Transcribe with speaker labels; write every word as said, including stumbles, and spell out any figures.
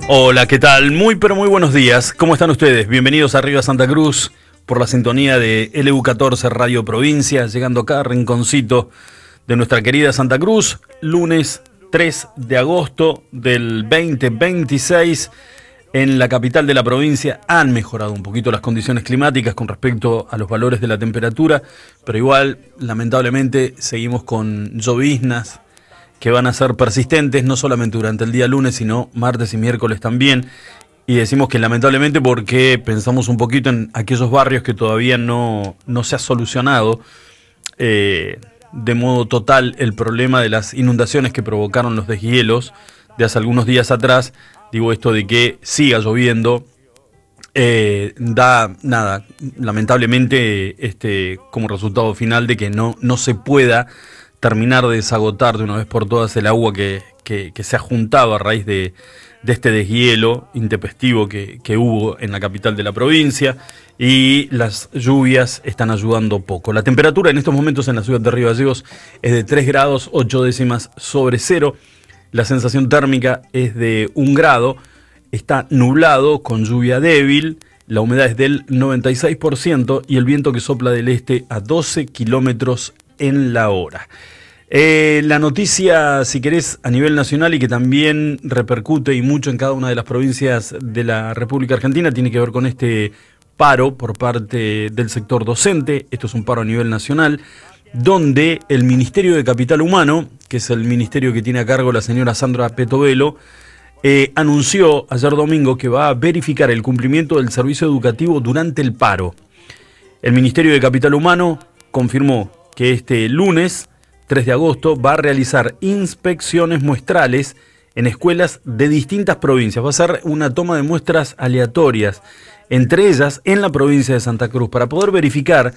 Speaker 1: Hola, ¿qué tal? Muy pero muy buenos días. ¿Cómo están ustedes? Bienvenidos a Arriba Santa Cruz por la sintonía de L U catorce Radio Provincia, llegando acá a rinconcito de nuestra querida Santa Cruz, lunes tres de agosto del veinte veintiséis. En la capital de la provincia han mejorado un poquito las condiciones climáticas con respecto a los valores de la temperatura, pero igual, lamentablemente, seguimos con lloviznas que van a ser persistentes, no solamente durante el día lunes, sino martes y miércoles también. Y decimos que lamentablemente porque pensamos un poquito en aquellos barrios que todavía no, no se ha solucionado eh, de modo total el problema de las inundaciones que provocaron los deshielos de hace algunos días atrás. Digo, esto de que siga lloviendo eh, da, nada, lamentablemente este, como resultado final de que no, no se pueda terminar de desagotar de una vez por todas el agua que, que, que se ha juntado a raíz de, de este deshielo intempestivo que, que hubo en la capital de la provincia, y las lluvias están ayudando poco. La temperatura en estos momentos en la ciudad de Río Gallegos es de tres grados ocho décimas sobre cero, la sensación térmica es de un grado, está nublado con lluvia débil, la humedad es del noventa y seis por ciento y el viento que sopla del este a doce kilómetros en la hora. Eh, la noticia, si querés, a nivel nacional y que también repercute y mucho en cada una de las provincias de la República Argentina, tiene que ver con este paro por parte del sector docente. Esto es un paro a nivel nacional, donde el Ministerio de Capital Humano, que es el ministerio que tiene a cargo la señora Sandra Petovelo, eh, anunció ayer domingo que va a verificar el cumplimiento del servicio educativo durante el paro. El Ministerio de Capital Humano confirmó que este lunes tres de agosto va a realizar inspecciones muestrales en escuelas de distintas provincias. Va a ser una toma de muestras aleatorias, entre ellas en la provincia de Santa Cruz, para poder verificar